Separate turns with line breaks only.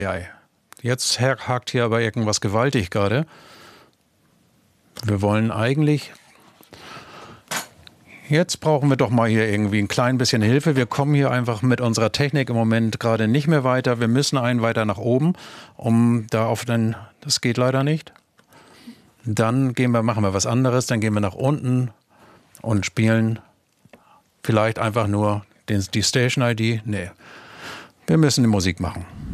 Ja, jetzt hakt hier aber irgendwas gewaltig gerade. Wir wollen eigentlich... Jetzt brauchen wir doch mal hier irgendwie ein klein bisschen Hilfe. Wir kommen hier einfach mit unserer Technik im Moment gerade nicht mehr weiter. Wir müssen einen weiter nach oben, um da auf den... Das geht leider nicht. Dann machen wir was anderes. Dann gehen wir nach unten und spielen vielleicht einfach nur die Station-ID. Nee, wir müssen die Musik machen.